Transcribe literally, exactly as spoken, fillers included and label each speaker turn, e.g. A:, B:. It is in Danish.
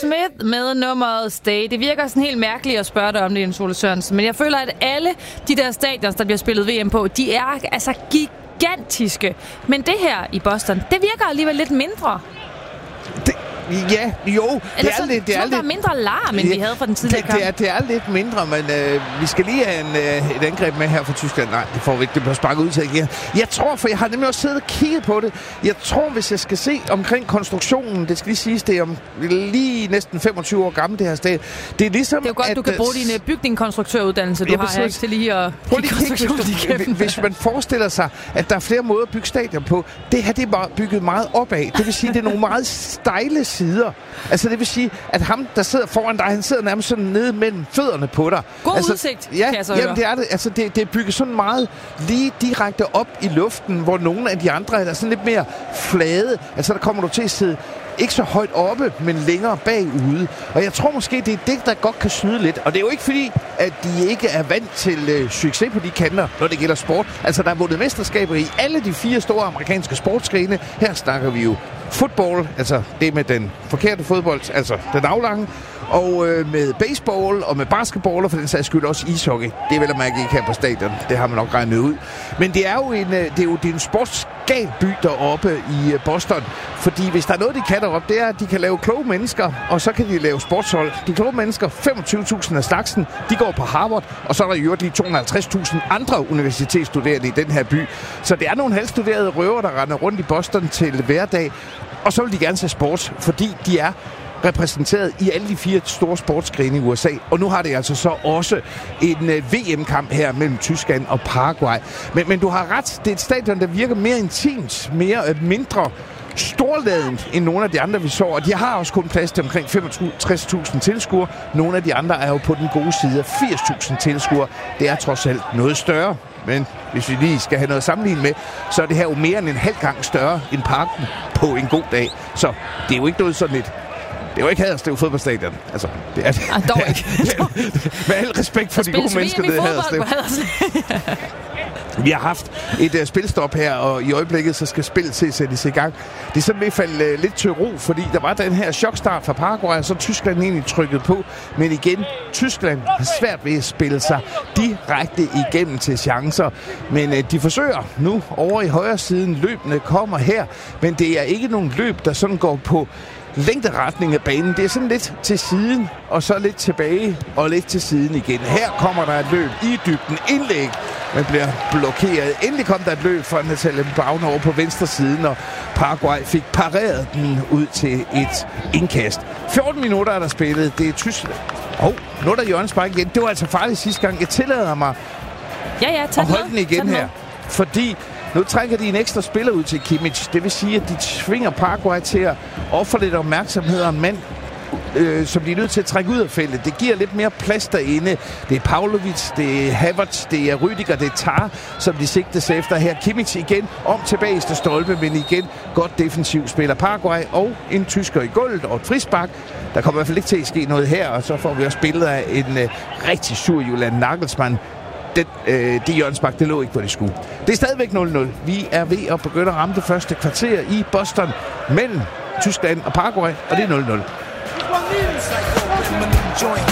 A: Smith med nummeret Stay. Det virker sådan helt mærkeligt at spørge dig om det, Jens Ole Sørensen, men jeg føler, at alle de der stadions, der bliver spillet V M på, de er altså gigantiske. Men det her i Boston, det virker alligevel lidt mindre.
B: Det, ja, jo.
A: Eller
B: det er lidt, det er
A: lidt, der er mindre larm, end
B: ja,
A: vi havde fra den tidligere
B: det,
A: kamp.
B: det, er, det er lidt mindre, men øh, vi skal lige have en, øh, et angreb med her fra Tyskland. Nej, det får vi ikke. Det bliver sparket ud til igen. Jeg tror, for jeg har nemlig også siddet og kigget på det. Jeg tror, hvis jeg skal se omkring konstruktionen, det skal lige siges, det er om lige næsten femogtyve år gammel, det her sted. Det er ligesom,
A: det er jo godt,
B: at,
A: du kan bruge din bygningskonstruktøruddannelse, du ja, har her, ikke til lige at kigge konstruktionen igennem.
B: Hvis man forestiller sig, at der er flere måder at bygge stadion på, det her det er bare bygget meget opad. Det vil sige, det er nogle meget stejle sider. Altså det vil sige, at ham, der sidder foran dig, han sidder nærmest sådan nede mellem fødderne på dig.
A: God
B: altså,
A: udsigt,
B: ja,
A: kan jeg så
B: jamen,
A: høre.
B: det er det. Altså det, det er bygget sådan meget lige direkte op i luften, hvor nogle af de andre er sådan lidt mere flade. Altså der kommer du til at sidde ikke så højt oppe, men længere bagude. Og jeg tror måske, det er det, der godt kan snyde lidt. Og det er jo ikke fordi, at de ikke er vant til øh, succes på de kanter, når det gælder sport. Altså, der er vundet mesterskaber i alle de fire store amerikanske sportsgrene. Her snakker vi jo fodbold, altså det med den forkerte fodbold, altså den aflange. Og øh, med baseball og med basketball, og for den sags skyld også ishockey. Det er vel at mærke ikke her på stadion. Det har man nok regnet ud. Men det er jo en, det er jo, det er en sportsgal by deroppe i Boston. Fordi hvis der er noget, de kan deroppe, det er, at de kan lave kloge mennesker, og så kan de lave sportshold. De kloge mennesker, femogtyve tusind af slagsen, de går på Harvard, og så er der jo de to hundrede og halvtreds tusind andre universitetsstuderende i den her by. Så det er nogle halvstuderede røver, der render rundt i Boston til hverdag. Og så vil de gerne se sport, fordi de er repræsenteret i alle de fire store sportsgrene i U S A. Og nu har det altså så også en uh, V M-kamp her mellem Tyskland og Paraguay. Men, men du har ret, det er et stadion, der virker mere intimt, mere uh, mindre storladent end nogle af de andre, vi så. Og de har også kun plads til omkring femogtres tusind tilskuere. Nogle af de andre er jo på den gode side af firs tusind tilskuere. Det er trods alt noget større. Men hvis vi lige skal have noget at sammenligne med, så er det her jo mere end en halv gang større end Parken på en god dag. Så det er jo ikke noget sådan lidt. Det er jo ikke Haderslev fodboldstadion. Altså, det er det.
A: Ah, dog ikke.
B: Med al respekt for de gode mennesker, det er Haderslev. Vi har haft et uh, spilstop her, og i øjeblikket så skal spillet til sættes i gang. Det er sådan i hvert fald uh, lidt til ro, fordi der var den her chokstart fra Paraguay, og så Tyskland egentlig trykket på. Men igen, Tyskland har svært ved at spille sig direkte igennem til chancer. Men uh, de forsøger nu over i højre siden. Løbende kommer her, men det er ikke nogen løb, der sådan går på længderetning af banen. Det er sådan lidt til siden, og så lidt tilbage, og lidt til siden igen. Her kommer der et løb i dybden. Indlæg, men bliver blokeret. Endelig kom der et løb fra Natalie Brown over på venstre siden, og Paraguay fik pareret den ud til et indkast. fjorten minutter er der spillet. Det er Tyskland. Åh, oh, nu er der Jørgens spark igen. Det var altså farligt sidste gang. Jeg tillader mig
A: ja, ja,
B: at holde den igen her. Fordi nu trækker de en ekstra spiller ud til Kimmich. Det vil sige, at de tvinger Paraguay til at ofre lidt opmærksomhed om mand, øh, som de er nødt til at trække ud af feltet. Det giver lidt mere plads derinde. Det er Pavlovic, det er Havertz, det er Rüdiger, det er Tar, som de sigtes efter her. Kimmich igen om tilbage til stolpe, men igen godt defensivt spiller Paraguay og en tysker i gulvet og et frispark. Der kommer i hvert fald ikke til at ske noget her, og så får vi også billeder af en øh, rigtig sur Julian Nagelsmann. Det, øh, det hjørnespark, det lå ikke, hvor det skulle. Det er stadigvæk nul nul. Vi er ved at begynde at ramme det første kvarter i Boston mellem Tyskland og Paraguay, og det er nul nul.